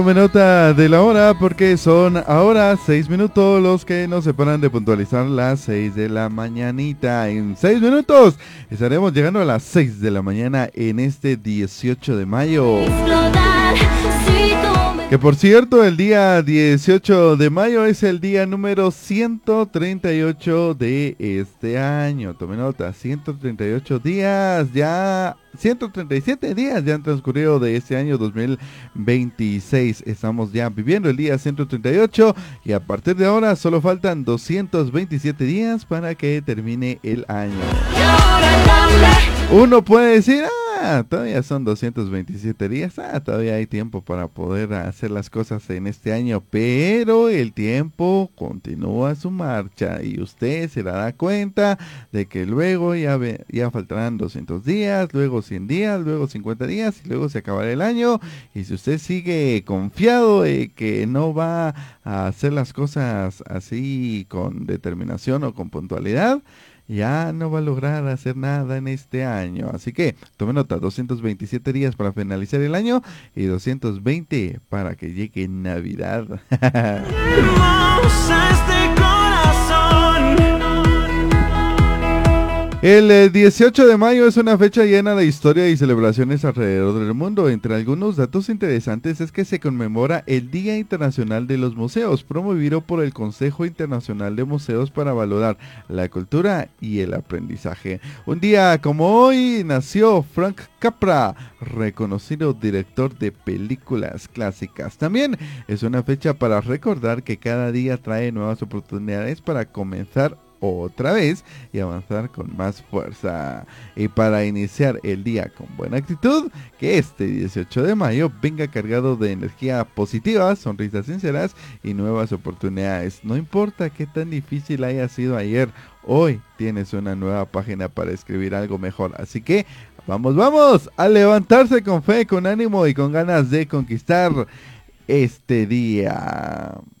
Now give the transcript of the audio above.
Tome nota de la hora porque son ahora 6 minutos los que nos separan de puntualizar las 6 de la mañanita. En 6 minutos estaremos llegando a las 6 de la mañana en este 18 de mayo. Que por cierto, el día 18 de mayo es el día número 138 de este año. Tome nota, 138 días ya, 137 días ya han transcurrido de este año 2026. Estamos ya viviendo el día 138 y a partir de ahora solo faltan 227 días para que termine el año. Uno puede decir, todavía son 227 días, todavía hay tiempo para poder hacer las cosas en este año, pero el tiempo continúa su marcha y usted se dará cuenta de que luego ya faltarán 200 días, luego 100 días, luego 50 días y luego se acabará el año. Y si usted sigue confiado de que no va a hacer las cosas así con determinación o con puntualidad, ya no va a lograr hacer nada en este año. Así que tome nota, 227 días para finalizar el año y 220 para que llegue Navidad. El 18 de mayo es una fecha llena de historia y celebraciones alrededor del mundo. Entre algunos datos interesantes es que se conmemora el Día Internacional de los Museos, promovido por el Consejo Internacional de Museos para valorar la cultura y el aprendizaje. Un día como hoy nació Frank Capra, reconocido director de películas clásicas. También es una fecha para recordar que cada día trae nuevas oportunidades para comenzar otra vez y avanzar con más fuerza. Y para iniciar el día con buena actitud, que este 18 de mayo venga cargado de energía positiva, sonrisas sinceras y nuevas oportunidades. No importa qué tan difícil haya sido ayer, hoy tienes una nueva página para escribir algo mejor. Así que vamos a levantarse con fe, con ánimo y con ganas de conquistar este día.